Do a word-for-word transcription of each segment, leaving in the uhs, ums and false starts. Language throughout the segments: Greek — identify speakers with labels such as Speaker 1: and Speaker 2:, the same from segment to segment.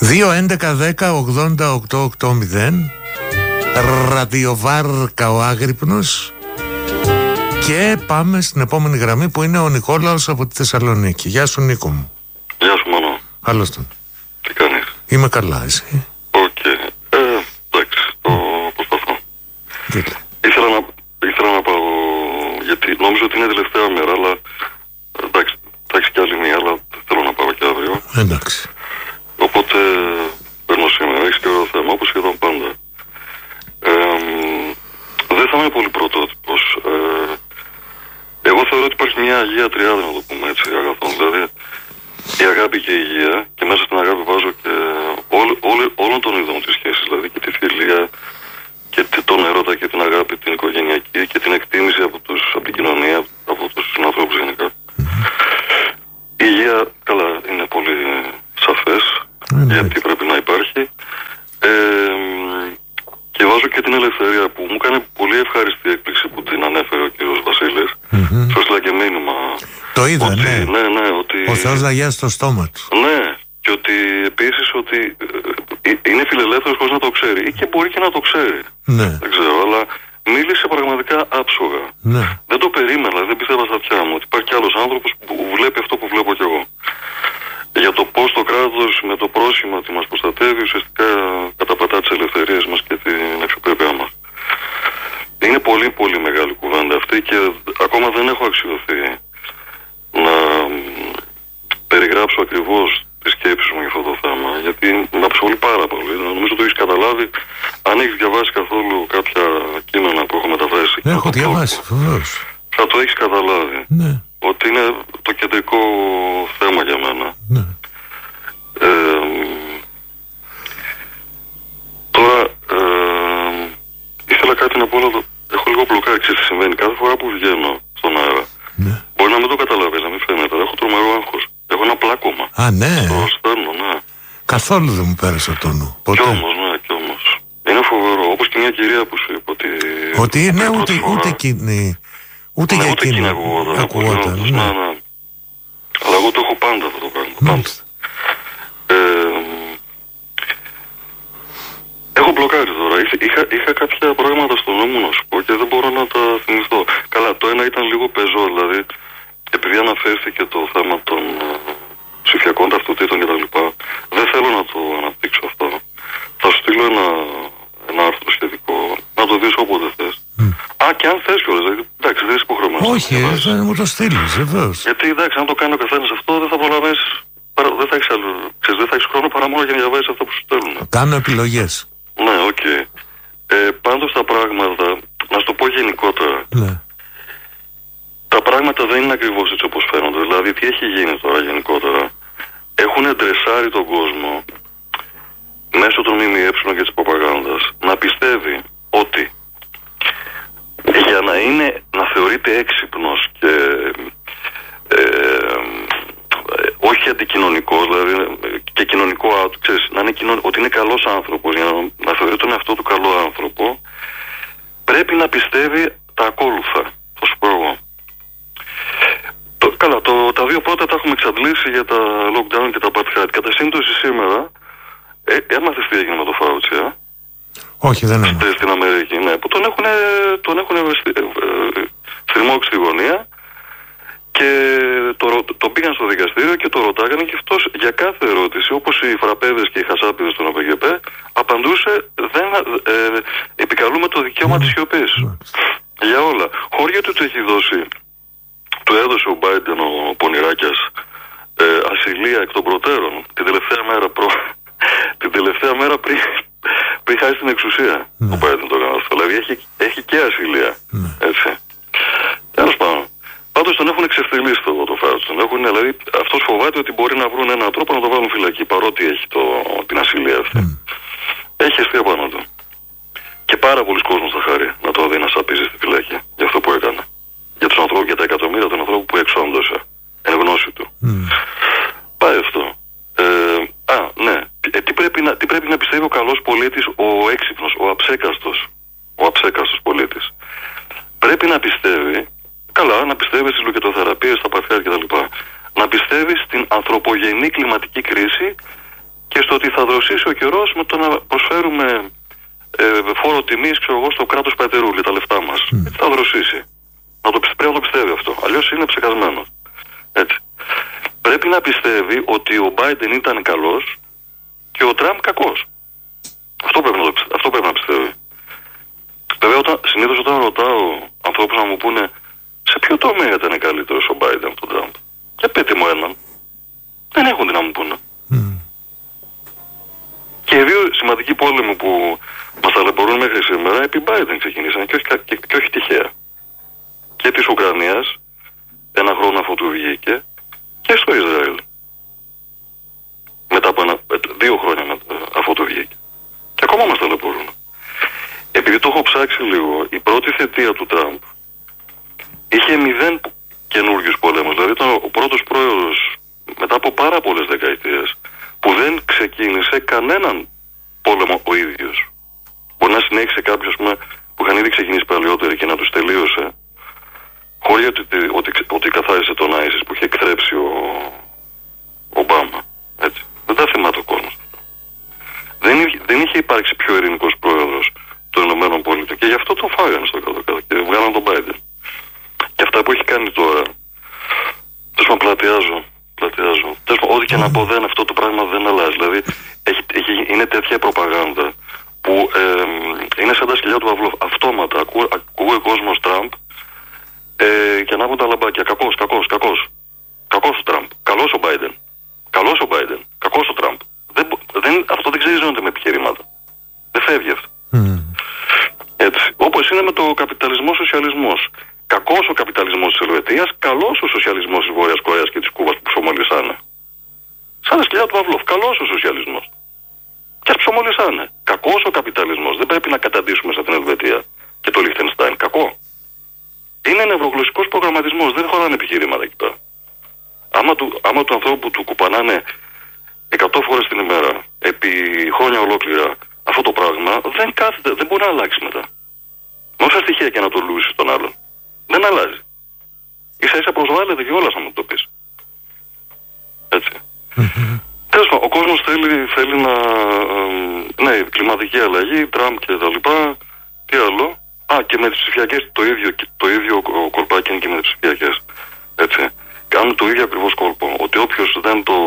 Speaker 1: δύο έντεκα δέκα ογδόντα οκτώ ογδόντα ραδιοβάρκα ο Άγρυπνος. Και πάμε στην επόμενη γραμμή που είναι ο Νικόλαος από τη Θεσσαλονίκη. Γεια σου Νίκο μου.
Speaker 2: Γεια σου Μανώ.
Speaker 1: Καλώς τον.
Speaker 2: Τι κάνεις?
Speaker 1: Είμαι καλά, εσύ?
Speaker 2: Οκ. Okay. Ε, εντάξει, το προσπαθώ.
Speaker 1: Δείτε.
Speaker 2: Ήθελα να, ήθελα να πάω, γιατί νόμιζα ότι είναι τελευταία μέρα, αλλά εντάξει, θα έχεις κι άλλη μία, αλλά θέλω να πάω και αύριο.
Speaker 1: Εντάξει.
Speaker 2: Οπότε παίρνω σήμερα, έχεις και ωραίο θέμα, όπως σχεδόν πάντα. Ε, δεν θα είμαι πολύ πρωτότυπος. Ε, εγώ θεωρώ ότι υπάρχει μια αγία τριάδα, να το πούμε έτσι, αγαθών. Δηλαδή, η αγάπη και η υγεία, και μέσα στην αγάπη βάζω και όλ, όλ, όλων των είδων της σχέσης, δηλαδή και τη φιλία και τον έρωτα και την αγάπη την οικογενειακή και την εκτίμηση από, τους, από την κοινωνία, από τους ανθρώπους γενικά. Η υγεία, καλά, είναι πολύ σαφές, mm-hmm. γιατί πρέπει να υπάρχει. Ε, και βάζω και την ελευθερία που μου κάνει πολύ ευχάριστη έκπληξη που την ανέφερε ο κύριος Βασίλης. Mm-hmm. Σου έστειλα και μήνυμα.
Speaker 1: Το είδα,
Speaker 2: ότι,
Speaker 1: ναι.
Speaker 2: ναι, ναι ότι,
Speaker 1: ο Θεός να γιάσει το στόμα του.
Speaker 2: Ναι, και ότι επίσης ότι ε, είναι φιλελεύθερος χωρίς να το ξέρει. Ή και μπορεί και να το ξέρει.
Speaker 1: Ναι.
Speaker 2: Δεν ξέρω, αλλά μίλησε πραγματικά άψογα.
Speaker 1: Ναι.
Speaker 2: Δεν το περίμενα, δεν πιστεύω στα αυτιά μου ότι υπάρχει κι άλλος άνθρωπος που βλέπει αυτό που βλέπω κι εγώ. Για το πώς το κράτος με το πρόσχημα ότι μας προστατεύει ουσιαστικά καταπατά τις ελευθερίες μας και την αξιοπρέπειά μας. Είναι πολύ πολύ μεγάλη κουβέντα αυτή και ακόμα δεν έχω αξιωθεί να περιγράψω ακριβώς τις σκέψεις μου για αυτό το θέμα, γιατί με απασχολεί πάρα πολύ. Νομίζω το έχεις καταλάβει. Αν έχεις διαβάσει καθόλου κάποια κείμενα που έχω μεταφράσει,
Speaker 1: έχω διαβάσει, βεβαίως.
Speaker 2: Θα το έχεις καταλάβει.
Speaker 1: Ναι.
Speaker 2: Ότι είναι το κεντρικό θέμα για μένα.
Speaker 1: Ναι.
Speaker 2: Ε, τώρα ε, ήθελα κάτι να πω, αλλά έχω λίγο μπλοκάρει. Ξέρεις τι συμβαίνει? Κάθε φορά που βγαίνω στον αέρα,
Speaker 1: ναι.
Speaker 2: μπορεί να μην το καταλαβαίνεις, να μην φαίνεται, έχω τρομερό άγχος. Έχω ένα πλάκωμα.
Speaker 1: Α, ναι.
Speaker 2: Το στέλνω, ναι.
Speaker 1: Καθόλου δεν μου πέρασε το νου. Ποτέ.
Speaker 2: Κι όμως, ναι, κι όμως. Είναι φοβερό. Όπως και μια κυρία που σου είπε ότι...
Speaker 1: Ότι ναι, ούτε, ούτε εκείνη... Ούτε
Speaker 2: ναι,
Speaker 1: για
Speaker 2: ούτε
Speaker 1: εκείνη
Speaker 2: ακουγόταν.
Speaker 1: ακουγόταν, ναι.
Speaker 2: Ναι, ναι. Αλλά εγώ το έχω πάντα αυτό το πράγμα. Πάντα. Ε, έχω μπλοκάρει τώρα. Είχα, είχα κάποια πράγματα στο νου μου να σου πω και δεν μπορώ να τα θυμηθώ. Καλά, το ένα ήταν λίγο πεζό, δηλαδή επειδή αναφέρθηκε το θέμα των uh, ψηφιακών ταυτοτήτων κτλ. Δεν θέλω να το αναπτύξω αυτό. Θα σου στείλω ένα, ένα άρθρο σχετικό, να το δεις όποτε θες. Mm. Α, και αν θες κιόλας, δηλαδή, εντάξει, δεν είσαι υποχρεωμένος.
Speaker 1: Όχι, θα μου το στείλεις, βεβαίως.
Speaker 2: Γιατί εντάξει, αν το κάνει ο καθένας αυτό, δεν θα προλαβαίνεις, δεν θα έχεις άλλο, ξέρεις, δεν θα έχεις χρόνο παρά μόνο για να διαβάσεις αυτό που σου στέλνουν.
Speaker 1: Κάνω επιλογές.
Speaker 2: Ναι, οκ. Okay. Ε, πάντως τα πράγματα, να σου το πω γενικότερα.
Speaker 1: Ναι.
Speaker 2: Τα πράγματα δεν είναι ακριβώς έτσι όπως φαίνονται. Δηλαδή, τι έχει γίνει τώρα γενικότερα? Έχουν ντρεσάρει τον κόσμο μέσω των ΜΜΕ και της προπαγάνδας να πιστεύει ότι για να είναι, να θεωρείται έξυπνος και ε, ε, όχι αντικοινωνικός, δηλαδή και κοινωνικό, ξέρεις, να είναι κοινων, ότι είναι καλός άνθρωπος, για να, να θεωρεί τον εαυτό του καλό άνθρωπο, πρέπει να πιστεύει τα ακόλουθα. Θα σου πω εγώ. Το, καλά, το, τα δύο πρώτα τα έχουμε εξαντλήσει για τα lockdown και τα apartheid. Κατά σύμπτωση σήμερα, ε, έμαθες τι έγινε με το Φάουτσι, ε?
Speaker 1: Όχι, δεν έμαθα.
Speaker 2: Στην Αμερική, ναι, που τον έχουν, τον έχουν στριμώξει στη γωνία και το, το πήγαν στο δικαστήριο και το ρωτάγανε και αυτός για κάθε ερώτηση, όπως οι φραπέδες και οι χασάπιδες των ΑΠΓΠ, απαντούσε δεν, ε, επικαλούμε το δικαίωμα mm. της σιωπής. Mm. Για όλα. Χώρια του του έχει δώσει, του έδωσε ο Μπάιντεν, ο Πονηράκιας, ε, ασυλία εκ των προτέρων την τελευταία μέρα, προ... την τελευταία μέρα πριν, πριν χάσει την εξουσία. Mm. Ο Μπάιντεν το έκανε αυτό. Δηλαδή έχει, έχει και ασυλία. Mm. Έτσι. Τέλος πάντων. Πάντως τον έχουν εξευθυλίσει το, το Φάουτσι. Δηλαδή αυτός φοβάται ότι μπορεί να βρουν έναν τρόπο να το βάλουν φυλακή, παρότι έχει το, την ασυλία αυτή. Mm. Έχει αστεία πάνω του. Και πάρα πολλοί κόσμος θα χαρεί να το δει να σαπίζει στη φυλακή για αυτό που έκανε. Για τους ανθρώπους, για τα εκατομμύρια των ανθρώπων που εξόντωσε εν γνώση του. Mm. Πάει αυτό. Ε, α, ναι. Ε, τι, πρέπει να, τι πρέπει να πιστεύει ο καλός πολίτης, ο έξυπνος, ο αψέκαστος, ο αψέκαστος πολίτης? Πρέπει να πιστεύει, καλά, να πιστεύει στις λουκετοθεραπείες, στα παθιάρια κτλ. Να πιστεύει στην ανθρωπογενή κλιματική κρίση και στο ότι θα δροσίσει ο καιρός με το να προσφέρουμε ε, φόρο τιμής, ξέρω εγώ, στο κράτος πατερούλη τα λεφτά μας. Mm. Έτσι θα δροσίσει. Να το, πρέπει να το πιστεύει αυτό. Αλλιώς είναι ψεκασμένο. Έτσι. Πρέπει να πιστεύει ότι ο Biden ήταν καλός και ο Τραμπ κακός. Αυτό πρέπει να, το, αυτό πρέπει να πιστεύει. Βέβαια, όταν, συνήθως όταν ρωτάω ανθρώπους να μου πούνε σε ποιο τομέα ήταν καλύτερος ο Biden από τον Τραμπ, και πέτε μου έναν, δεν έχουν τι να μου πούνε. Mm. Και οι δύο σημαντικοί πόλεμοι που μας ταλαιπωρούν μέχρι σήμερα επί Biden ξεκινήσαν και όχι, και, και όχι τυχαία. Και της Ουκρανίας, ένα χρόνο αφού του βγήκε, και στο Ισραήλ. Μετά από ένα, δύο χρόνια μετά, αφού του βγήκε. Και ακόμα μας ταλαιπωρούν. Επειδή το έχω ψάξει λίγο, η πρώτη θητεία του Τραμπ είχε μηδέν καινούργιους πολέμους. Δηλαδή ήταν ο πρώτος πρόεδρος μετά από πάρα πολλές δεκαετίες που δεν ξεκίνησε κανέναν πόλεμο ο ίδιος. Μπορεί να συνέχισε κάποιους, ας πούμε, που είχαν ήδη ξεκινήσει παλιότεροι και να τους τελείωσε, χωρίς ότι, ότι, ότι καθάρισε τον Άισις που είχε εκθρέψει ο Ομπάμα. Έτσι. Δεν τα θυμάται ο κόσμος. Δεν, δεν είχε υπάρξει πιο ειρηνικός πρόεδρος των Ηνωμένων Πολιτειών και γι' αυτό το φάγανε στο κάτω-κάτω και βγάλαν τον Biden. Και αυτά που έχει κάνει τώρα, τέλος πάντων πλατιάζω, πλατιάζω. Τέλος πάντων, ό,τι και να πω δεν, αυτό το πράγμα δεν αλλάζει. Δηλαδή, έχει, έχει, είναι τέτοια προπαγάνδα που ε, είναι σαν τα σκυλιά του αυλό. Αυτόματα ακούει, ακούει ο κόσμος Τραμπ ε, και ανάβουν τα λαμπάκια. Κακός, κακός, κακός. Κακός ο Τραμπ. Καλός ο Biden. Καλός ο Biden. Κακός ο Τραμπ. Δεν, δεν, αυτό δεν ξεριζώνεται με επιχειρήματα. Δεν φεύγει αυτό. Mm. Έτσι. Όπως είναι με το καπιταλισμό-σοσιαλισμός. Κακός ο καπιταλισμός της Ελβετίας, καλός ο σοσιαλισμός της Βόρειας Κορέας και της Κούβας που ψωμολισάνε. Σαν τα σκυλιά του Παυλόφ. Καλός ο σοσιαλισμός. Και ας ψωμολισάνε. Κακός ο καπιταλισμός. Δεν πρέπει να καταντήσουμε σαν την Ελβετία και το Λιχτενστάιν. Κακό. Είναι νευρογλωσσικός προγραμματισμός. Δεν χωράνε επιχειρήματα εκεί πέρα. Άμα του, άμα του ανθρώπου του κουπανάνε εκατό φορές την ημέρα, επί χρόνια ολόκληρα, αυτό το πράγμα δεν κάθεται, δεν μπορεί να αλλάξει μετά. Με όσα στοιχεία και να το λούσει τον άλλον. Δεν αλλάζει. Ίσα ίσα προσβάλλεται και όλα, να μου το πεις. Έτσι. Mm-hmm. Τέλος πάντων, ο κόσμος θέλει, θέλει να... Ναι, κλιματική αλλαγή, Τραμπ και τα λοιπά. Τι άλλο. Α, και με τις ψηφιακές το ίδιο, το ίδιο κολπάκι είναι και με τις ψηφιακές. Έτσι. Κάνουν το ίδιο ακριβώς κόλπο. Ότι όποιος δεν το...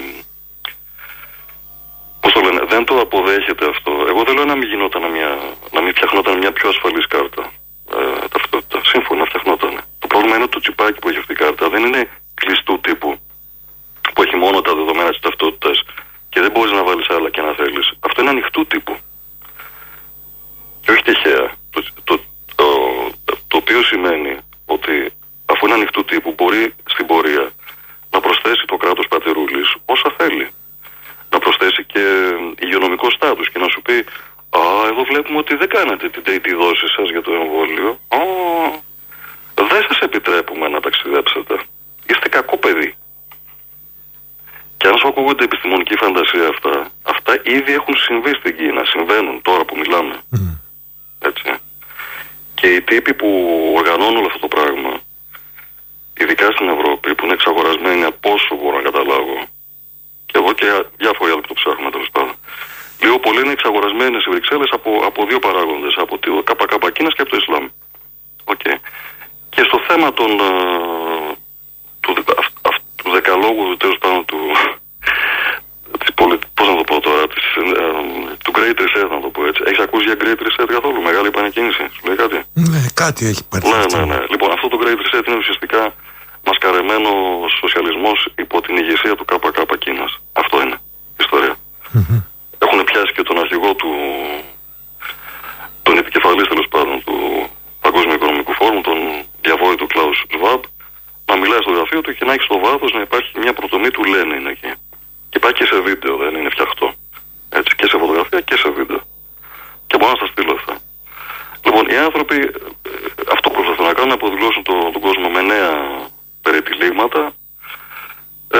Speaker 2: Πώς το λένε, δεν το αποδέχεται αυτό. Εγώ δεν λέω να μην γινόταν μια, να μην φτιαχνόταν μια πιο ασφαλής κάρτα ε, ταυτότητα. Σύμφωνα να φτιαχνόταν. Το πρόβλημα είναι ότι το τσιπάκι που έχει αυτή η κάρτα δεν είναι κλειστού τύπου που έχει μόνο τα δεδομένα της ταυτότητας και δεν μπορείς να βάλεις άλλα και να θέλεις. Αυτό είναι ανοιχτού τύπου. Και όχι τυχαία. Το, το, το, το, το οποίο σημαίνει ότι αφού είναι ανοιχτού τύπου μπορεί στην πορεία να προσθέσει το κράτος πατερούλης όσα θέλει. Να προσθέσει και υγειονομικό στάτους και να σου πει «Α, εδώ βλέπουμε ότι δεν κάνετε την τη δόση σας για το εμβόλιο. Α, δεν σας επιτρέπουμε να ταξιδέψετε. Είστε κακό παιδί». Και αν σου ακούγονται επιστημονική φαντασία αυτά, αυτά ήδη έχουν συμβεί στην Κίνα, συμβαίνουν τώρα που μιλάμε. Mm. Έτσι. Και οι τύποι που οργανώνουν όλο αυτό το πράγμα, ειδικά στην Ευρώπη, που είναι εξαγορασμένοι από όσο μπορώ να καταλάβω, και εγώ και διάφοροι άλλοι που το ψάχνουμε τέλος πάντων, λίγο πολύ είναι εξαγορασμένοι στις Βρυξέλλες από, από δύο παράγοντες, από το ΚΚ Κίνας και από το Ισλάμ. Okay. Και στο θέμα των, uh, του, αυ, αυ, του δεκαλόγου, τέλος πάντων, του, της πολι, πώς να το πω τώρα, της, uh, του Great Reset, να το πω έτσι. Έχεις ακούσει για Great Reset καθόλου, μεγάλη επανεκκίνηση, σου λέει κάτι?
Speaker 1: Ναι, κάτι έχει πάρει.
Speaker 2: Ναι, ναι, ναι. Λοιπόν, αυτό το Great Reset είναι ουσιαστικά μασκαρεμένο σοσιαλισμός υπό την ηγεσία του ΚΚ Κίνας. Αυτό είναι η ιστορία. Mm-hmm. Έχουν πιάσει και τον αρχηγό του, τον επικεφαλής τέλος πάντων του Παγκόσμιου Οικονομικού Φόρουμ, τον διαβόητο Κλάους Σβάμπ, να μιλάει στο γραφείο του και να έχει στο βάθος να υπάρχει μια προτομή του Λένιν εκεί. Και υπάρχει και σε βίντεο, δεν είναι φτιαχτό. Έτσι, και σε φωτογραφία και σε βίντεο. Και μπορώ να σας στείλω αυτά. Λοιπόν, οι άνθρωποι αυτό προσπαθούν να κάνουν, να αποδηλώσουν το, τον κόσμο με νέα περιτυλίγματα. Ε,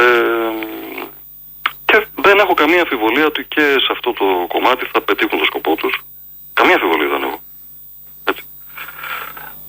Speaker 2: και δεν έχω καμία αμφιβολία ότι και σε αυτό το κομμάτι θα πετύχουν το σκοπό τους. Καμία αμφιβολία δεν έχω. Έτσι.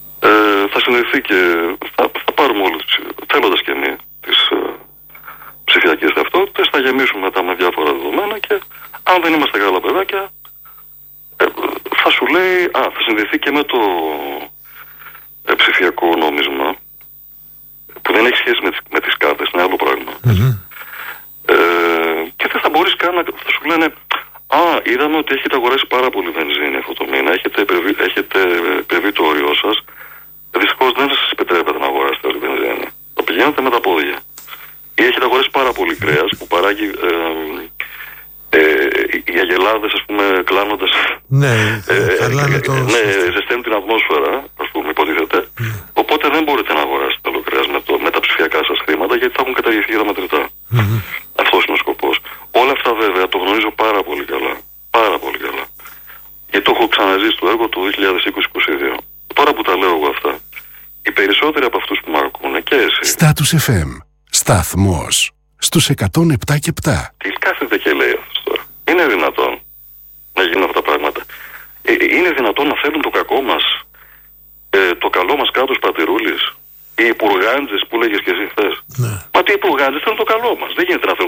Speaker 2: Ε, θα συνδεθεί και θα, θα πάρουμε όλοι, θέλοντας και εμείς, τις ε, ψηφιακές ταυτότητες, θα γεμίσουμε μετά με διάφορα δεδομένα και αν δεν είμαστε καλά παιδάκια, ε, θα σου λέει, α, θα συνδεθεί και με το ε, ψηφιακό νόμισμα, που δεν έχει σχέση με τις, με τις κάρτες, είναι άλλο πράγμα. Mm-hmm. Ε, και δεν θα μπορείς καν να, θα σου λένε, α, είδαμε ότι έχετε αγοράσει πάρα πολύ βενζίνη αυτό το μήνα, έχετε υπερβεί το όριό σας, δυστυχώς δεν θα σας επιτρέπετε να αγοράσετε όλη βενζίνη. Θα πηγαίνετε με τα πόδια. Ή έχετε αγοράσει πάρα πολύ κρέας που παράγει ε, ε, οι αγελάδες, ας πούμε, κλάνοντας.
Speaker 1: Ναι,
Speaker 2: ε,
Speaker 1: ε, το...
Speaker 2: ναι, ζεσταίνουν την ατμόσφαιρα, ας πούμε, υποτίθεται. Mm. Οπότε δεν μπορείτε να αγοράσετε άλλο κρέας με, το, με τα ψηφιακά σας χρήματα, γιατί θα έχουν καταργηθεί τα μετρητά. Mm-hmm. Αυτός είναι ο σκοπός. Όλα αυτά βέβαια το γνωρίζω πάρα πολύ καλά. Πάρα πολύ καλά. Γιατί το έχω ξαναζήσει στο έργο του δύο χιλιάδες είκοσι είκοσι δύο. Τώρα που τα λέω εγώ αυτά, οι περισσότεροι από αυτούς που με ακούνε και εσύ.
Speaker 3: Status εφ εμ. Σταθμός στους εκατόν επτά και επτά.
Speaker 2: Τι κάθεται και λέει αυτό τώρα? Είναι δυνατόν να γίνουν αυτά τα πράγματα? Ε, είναι δυνατόν να θέλουν το κακό μας, ε, το καλό μας κράτος πατηρούλης? Οι υπουργάντζες που λέγες και εσύ χθες. Ναι. Μα τι υπουργάντζες θέλουν το καλό μας? Δεν γίνεται να θέλουν